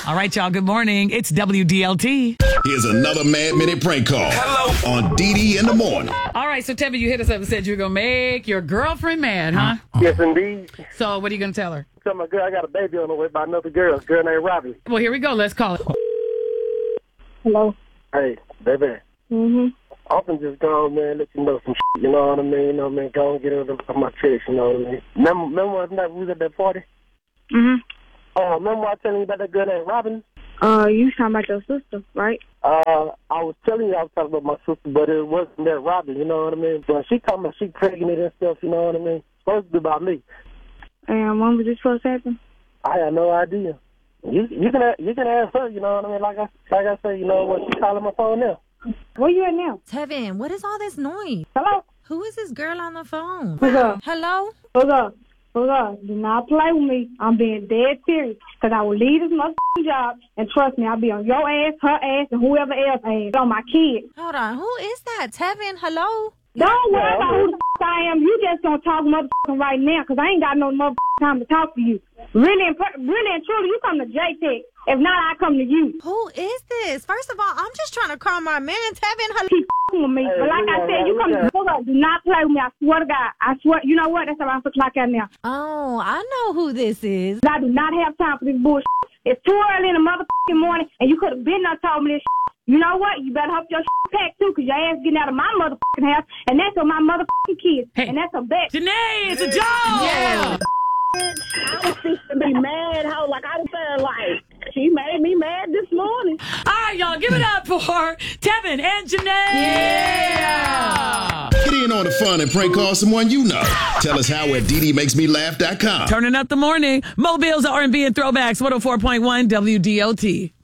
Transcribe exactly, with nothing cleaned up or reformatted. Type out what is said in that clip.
All right, y'all. Good morning. It's W D L T. Here's another Mad Minute prank call. Hello. On D D in the morning. All right, so Tevin, you hit us up and said you were going to make your girlfriend mad, huh? Yes, indeed. So what are you going to tell her? Tell my girl I got a baby on the way by another girl. A girl named Robbie. Well, here we go. Let's call it. Hello. Hey, baby. Mm-hmm. I'm finna just go on, man, let you know some shit, you know what I mean? You know what I mean? Go and get it off my chest, you know what I mean? Remember, remember when we was at that party? Mm-hmm. Oh, uh, remember I was telling you about that girl named Robin? Uh, you talking about your sister, right? Uh, I was telling you I was talking about my sister, but it wasn't that Robin, you know what I mean? But she talking about she pregnant and stuff, you know what I mean? Supposed to be about me. And when was this supposed to happen? I had no idea. You you can you can ask her, you know what I mean? Like I like I say, you know what? She calling my phone now. Where you at now? Tevin, what is all this noise? Hello? Who is this girl on the phone? Who's up? Hello? Hold up. Hold up. Do not play with me. I'm being dead serious. Because I will leave this motherfucking job. And trust me, I'll be on your ass, her ass, and whoever else ass. On my kids. Hold on. Who is that? Tevin, hello? Don't worry about who the f*** I am. You just gonna talk motherfucking right now. Because I ain't got no motherfucking time to talk to you. Really and, really and truly, you come to J-Tech. If not, I come to you. Who is this? First of all, I'm just trying to call my man, Tevin. Hello? Keep f***ing with me. Hey, but like I said, you come to... Hold up. Do not play with me. I swear to God. I swear. You know what? That's how I'm supposed to clock out now. Oh, I know who this is. I do not have time for this bullshit. It's too early in the motherfucking morning, and you could have been there told me this shit. You know what? You better hope your shit packed too, because your ass getting out of my motherfucking house, and that's on my motherfucking kids. Hey. And that's a bet. Janae, it's a joke! Yeah. I was fixing to be mad, how like I felt like she made me mad this morning. All right, y'all, give it up for Tevin and Janae! Yeah! Get in on the fun and prank call someone you know. Tell us how at D D makes me laugh dot com. Turning up the morning. Mobile's R and B and throwbacks, one oh four point one W D L T.